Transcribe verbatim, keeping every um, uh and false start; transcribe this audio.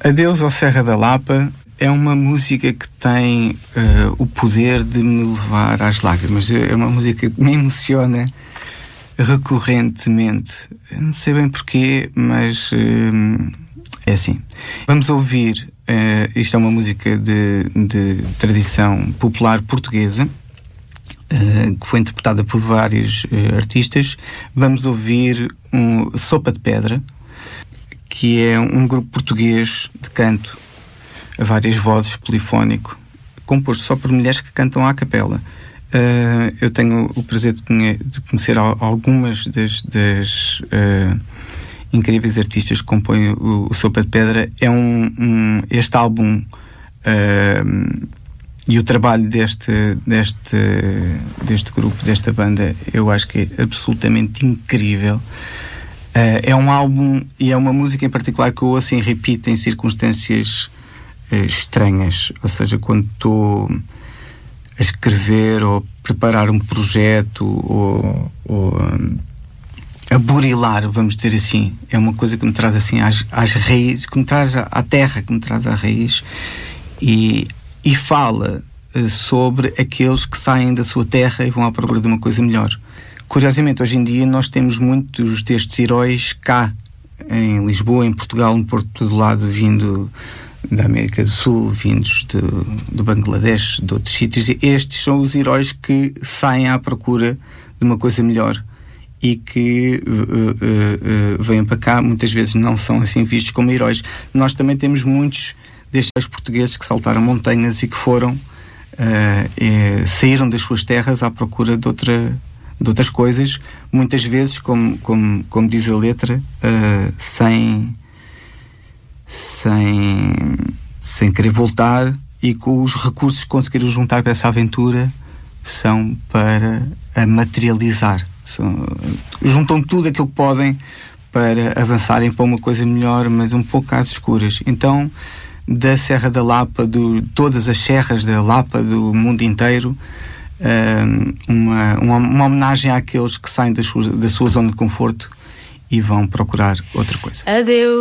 Adeus ao Serra da Lapa é uma música que tem uh, o poder de me levar às lágrimas. É uma música que me emociona recorrentemente. Não sei bem porquê, mas uh, é assim. Vamos ouvir, uh, isto é uma música de, de tradição popular portuguesa, uh, que foi interpretada por vários uh, artistas. Vamos ouvir um Sopa de Pedra, que é um grupo português de canto a várias vozes, polifónico, composto só por mulheres que cantam à capela. Uh, eu tenho o prazer de, conhe- de conhecer algumas das, das uh, incríveis artistas que compõem o, o Sopa de Pedra. É um, um este álbum uh, e o trabalho deste, deste, deste grupo, desta banda, eu acho que é absolutamente incrível. Uh, é um álbum e é uma música em particular que eu ouço em repeat em circunstâncias uh, estranhas, ou seja, quando estou a escrever ou preparar um projeto ou, ou um, a burilar, vamos dizer assim. É uma coisa que me traz assim às, às raízes, que me traz à, à terra, que me traz à raiz e, e fala uh, sobre aqueles que saem da sua terra e vão à procura de uma coisa melhor. Curiosamente, hoje em dia nós temos muitos destes heróis cá, em Lisboa, em Portugal, no Porto do Lado, vindo da América do Sul, vindos de, do Bangladesh, de outros sítios. Estes são os heróis que saem à procura de uma coisa melhor e que uh, uh, uh, vêm para cá. Muitas vezes não são assim vistos como heróis. Nós também temos muitos destes heróis portugueses que saltaram montanhas e que foram, uh, uh, saíram das suas terras à procura de outra... de outras coisas, muitas vezes, como, como, como diz a letra, uh, sem, sem, sem querer voltar, e com os recursos que conseguiram juntar para essa aventura são para a materializar. São, juntam tudo aquilo que podem para avançarem para uma coisa melhor, mas um pouco às escuras. Então, da Serra da Lapa, de todas as serras da Lapa do mundo inteiro, Uma, uma, uma homenagem àqueles que saem da sua, da sua zona de conforto e vão procurar outra coisa. Adeus.